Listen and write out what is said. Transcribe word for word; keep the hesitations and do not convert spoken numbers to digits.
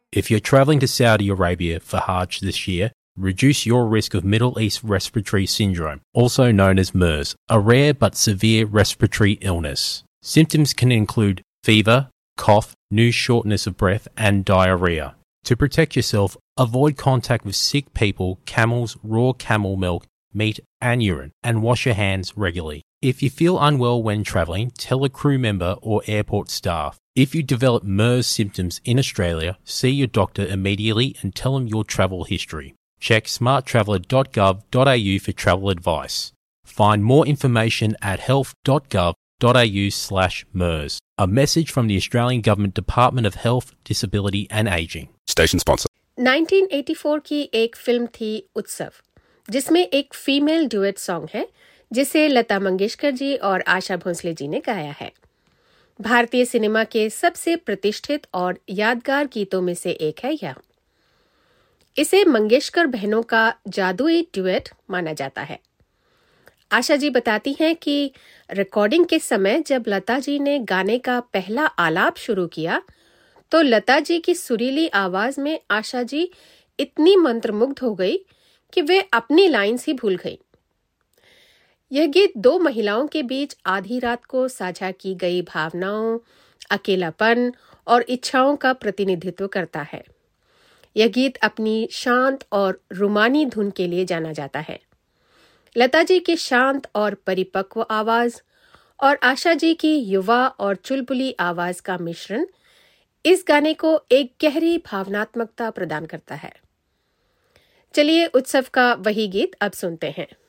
If you're traveling to Saudi Arabia for Hajj this year, reduce your risk of Middle East Respiratory Syndrome, also known as MERS, a rare but severe respiratory illness. Symptoms can include fever, cough, new shortness of breath, and diarrhea. To protect yourself, avoid contact with sick people, camels, raw camel milk, meat, and urine, and wash your hands regularly. If you feel unwell when traveling, tell a crew member or airport staff. If you develop MERS symptoms in Australia, see your doctor immediately and tell them your travel history. Check smart traveller dot gov dot a u for travel advice. Find more information at health dot gov dot a u slash MERS. A message from the Australian Government Department of Health, Disability and Ageing. Station sponsor. Nineteen eighty four की एक film थी उत्सव, जिसमें एक female duet song है जिसे लता मंगेशकर जी और आशा भोसले जी ने गाया है। भारतीय सिनेमा के सबसे प्रतिष्ठित और यादगार गीतों में से एक है यह। इसे मंगेशकर बहनों का जादुई डुएट माना जाता है। आशा जी बताती हैं कि रिकॉर्डिंग के समय जब लता जी ने गाने का पहला आलाप शुरू किया तो लता जी की सुरीली आवाज में आशा जी इतनी मंत्रमुग्ध हो गई कि वे अपनी लाइन्स ही भूल गई। यह गीत दो महिलाओं के बीच आधी रात को साझा की गई भावनाओं, अकेलापन और इच्छाओं का प्रतिनिधित्व करता है। यह गीत अपनी शांत और रुमानी धुन के लिए जाना जाता है। लता जी की शांत और परिपक्व आवाज और आशा जी की युवा और चुलबुली आवाज का मिश्रण इस गाने को एक गहरी भावनात्मकता प्रदान करता है। चलिए उत्सव का वही गीत अब सुनते हैं।